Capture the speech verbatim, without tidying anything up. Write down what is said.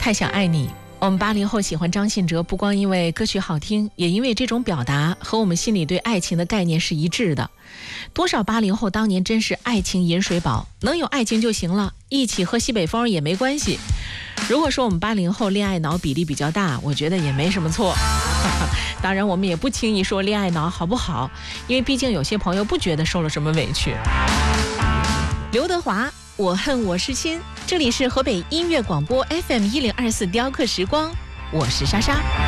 太想爱你。我们八零后喜欢张信哲，不光因为歌曲好听，也因为这种表达和我们心里对爱情的概念是一致的。多少八零后当年真是爱情饮水饱，能有爱情就行了，一起喝西北风也没关系。如果说我们八零后恋爱脑比例比较大，我觉得也没什么错。当然我们也不轻易说恋爱脑好不好，因为毕竟有些朋友不觉得受了什么委屈。刘德华，我恨我是亲，这里是河北音乐广播 F M 一零二四雕刻时光，我是莎莎。